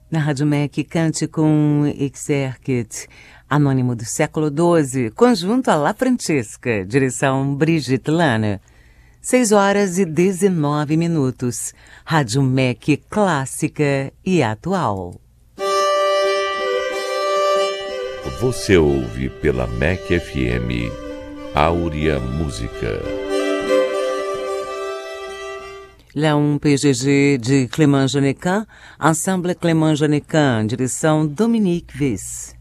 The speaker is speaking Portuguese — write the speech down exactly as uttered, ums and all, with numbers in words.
Na Rádio M E C, cante com Exercit, Anônimo do século doze, conjunto a La Francesca, direção Brigitte Lana. seis horas e dezenove minutos. Rádio M E C clássica e atual. Você ouve pela M E C F M Áurea Música. Là um P G G de Clément Jeannequin, Ensemble Clément Jeannequin, direção Dominique Viss.